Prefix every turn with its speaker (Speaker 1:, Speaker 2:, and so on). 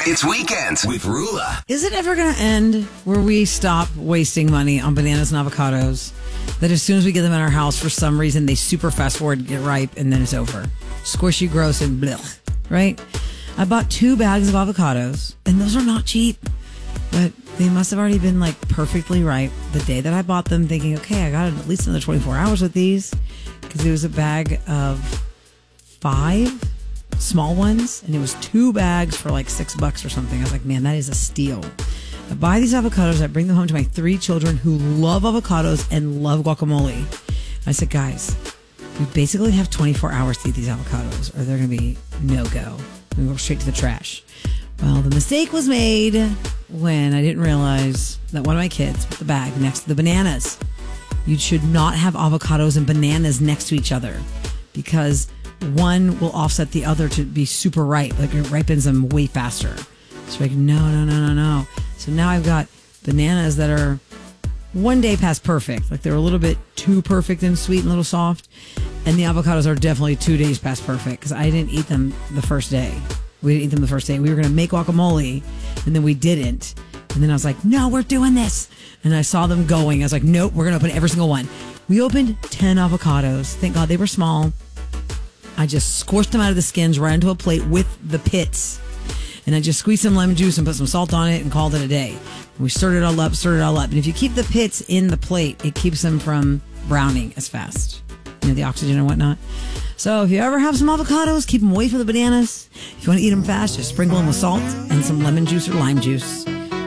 Speaker 1: It's Weekends with Rula.
Speaker 2: Is it ever going to end where we stop wasting money on bananas and avocados? That as soon as we get them in our house, for some reason, they super fast forward, get ripe, and then it's over. Squishy, gross, and blech, right? I bought 2 bags of avocados, and those are not cheap. But they must have already been like perfectly ripe the day that I bought them, thinking, okay, I got at least another 24 hours with these. Because it was a bag of 5 small ones, and it was 2 bags for like $6 or something. I was like, man, that is a steal. I buy these avocados, I bring them home to my 3 children who love avocados and love guacamole. I said, guys, we basically have 24 hours to eat these avocados, or they're going to be no-go. We go straight to the trash. Well, the mistake was made when I didn't realize that one of my kids put the bag next to the bananas. You should not have avocados and bananas next to each other, because one will offset the other to be super ripe. Like, it ripens them way faster. So like, no. So now I've got bananas that are one day past perfect. Like, they're a little bit too perfect and sweet and a little soft. And the avocados are definitely 2 days past perfect, because I didn't eat them the first day. We didn't eat them the first day. We were going to make guacamole, and then we didn't. And then I was like, no, we're doing this. And I saw them going. I was like, nope, we're going to open every single one. We opened 10 avocados. Thank God they were small. I just scorched them out of the skins right into a plate with the pits. And I just squeezed some lemon juice and put some salt on it and called it a day. We stirred it all up. And if you keep the pits in the plate, it keeps them from browning as fast. You know, the oxygen and whatnot. So if you ever have some avocados, keep them away from the bananas. If you want to eat them fast, just sprinkle them with salt and some lemon juice or lime juice.